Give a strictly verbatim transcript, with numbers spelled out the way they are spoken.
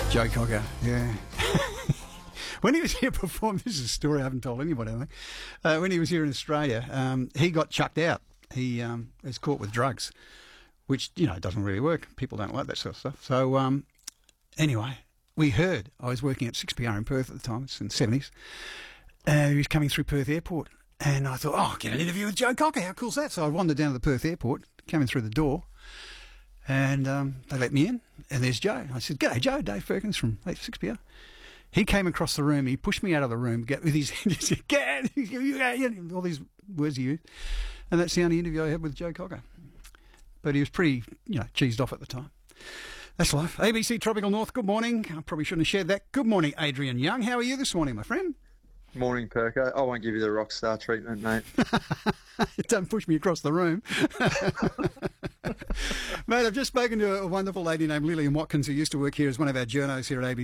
Joe Cocker, yeah. When he was here performing, this is a story I haven't told anybody, I think. Uh, when he was here in Australia, um, he got chucked out. He um, was caught with drugs, which, you know, doesn't really work. People don't like that sort of stuff. So, um, anyway, we heard, I was working at six P R in Perth at the time, it's in the seventies, uh, he was coming through Perth Airport. And I thought, oh, I'll get an interview with Joe Cocker, how cool's that? So I wandered down to the Perth Airport, coming through the door, and um, they let me in, and there's Joe. I said, "G'day, Joe, Dave Perkins from six P R. He came across the room, he pushed me out of the room, get with his he said, "Get out," all these words he used. And that's the only interview I had with Joe Cocker. But he was pretty, you know, cheesed off at the time. That's life. A B C Tropical North, good morning. I probably shouldn't have shared that. Good morning, Adrian Young. How are you this morning, my friend? Morning, Perko. I won't give you the rock star treatment, mate. Don't push me across the room. Mate, I've just spoken to a wonderful lady named Lillian Watkins, who used to work here as one of our journos here at A B